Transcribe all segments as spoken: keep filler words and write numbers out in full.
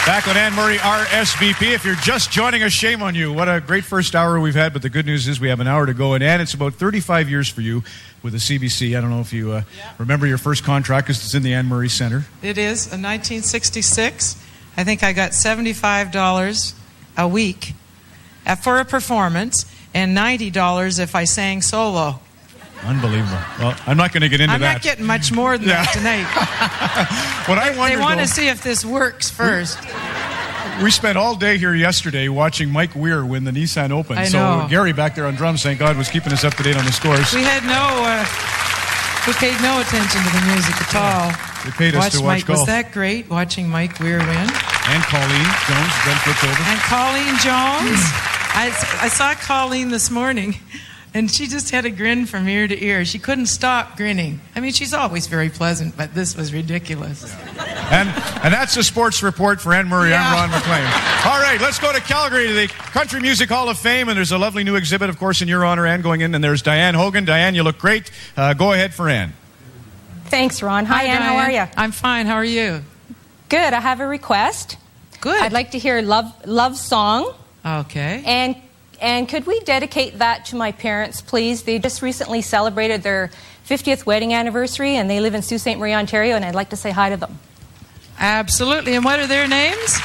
Back on Anne Murray, R S V P. If you're just joining us, shame on you. What a great first hour we've had, but the good news is we have an hour to go. And Anne, it's about thirty-five years for you with the C B C. I don't know if you uh, yeah. remember your first contract, because it's in the Anne Murray Centre. It is. In nineteen sixty-six, I think I got seventy-five dollars a week for a performance and ninety dollars if I sang solo. Unbelievable. Well, I'm not going to get into I'm that. I'm not getting much more than yeah. that tonight. What I wondered, they want though, to see if this works first. We spent all day here yesterday watching Mike Weir win the Nissan Open. I so know. Gary back there on drums, thank God, was keeping us up to date on the scores. We had no, uh, we paid no attention to the music at all. They paid us Watch to watch Mike. golf. Was that great, watching Mike Weir win? And Colleen Jones, then flipped over. And Colleen Jones. I, I saw Colleen this morning, and she just had a grin from ear to ear. She couldn't stop grinning. I mean, she's always very pleasant, but this was ridiculous. Yeah. And and that's the sports report for Anne Murray. Yeah. I'm Ron McLean. All right, let's go to Calgary to the Country Music Hall of Fame, and there's a lovely new exhibit, of course, in your honor, Anne, going in, and there's Diane Hogan. Diane, you look great. Uh, go ahead for Anne. Thanks, Ron. Hi, Hi Anne. Diane. How are you? I'm fine. How are you? Good. I have a request. Good. I'd like to hear Love Love Song. Okay. And and could we dedicate that to my parents, please? They just recently celebrated their fiftieth wedding anniversary, and they live in Sault Ste. Marie, Ontario, and I'd like to say hi to them. Absolutely. And what are their names?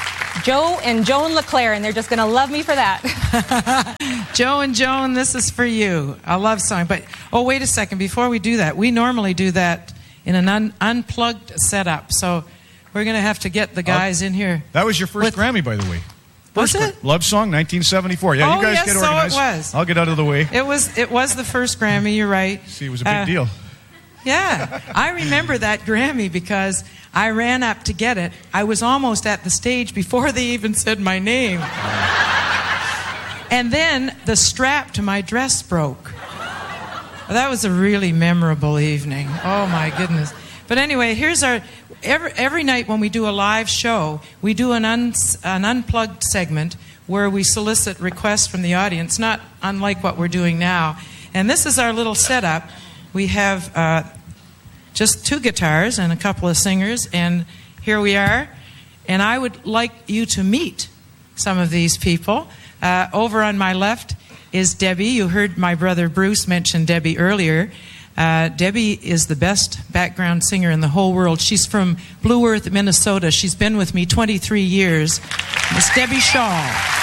Joe and Joan LeClaire, and they're just going to love me for that. Joe and Joan, this is for you. A love song. But, oh, wait a second. Before we do that, we normally do that in an un- unplugged setup. So we're going to have to get the guys in here. That was your first With- Grammy, by the way. Was First it? Gra- Love Song, nineteen seventy-four. Yeah, Oh, you guys yes, get so it organized. was. I'll get out of the way. It was it was the first Grammy, you're right. See, it was a big Uh, deal. Yeah. I remember that Grammy because I ran up to get it. I was almost at the stage before they even said my name. And then the strap to my dress broke. That was a really memorable evening. Oh, my goodness. But anyway, here's our... Every, every night when we do a live show, we do an, un, an unplugged segment where we solicit requests from the audience, not unlike what we're doing now. And this is our little setup. We have uh, just two guitars and a couple of singers, and here we are. And I would like you to meet some of these people. Uh, over on my left is Debbie. You heard my brother Bruce mention Debbie earlier. Uh, Debbie is the best background singer in the whole world. She's from Blue Earth, Minnesota. She's been with me twenty-three years. Miss Debbie Shaw.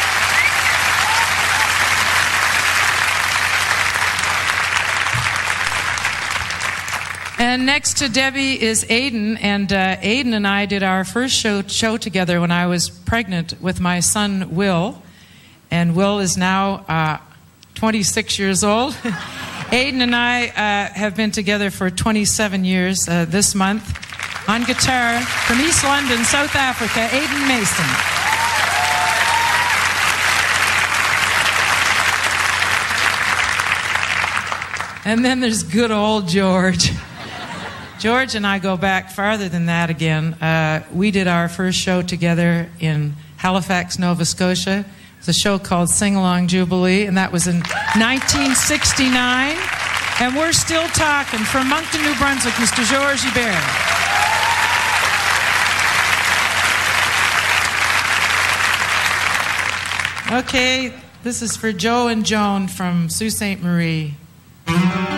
And next to Debbie is Aiden, and uh, Aiden and I did our first show, show together when I was pregnant with my son, Will. And Will is now uh, twenty-six years old. Aiden and I uh, have been together for twenty-seven years uh, this month. On guitar, from East London, South Africa, Aiden Mason. And then there's good old George. George and I go back farther than that again. Uh, we did our first show together in Halifax, Nova Scotia. It was a show called Sing Along Jubilee, and that was in nineteen sixty-nine. And we're still talking from Moncton, New Brunswick, Mister Georges Hubert. Okay, this is for Joe and Joan from Sault Ste. Marie.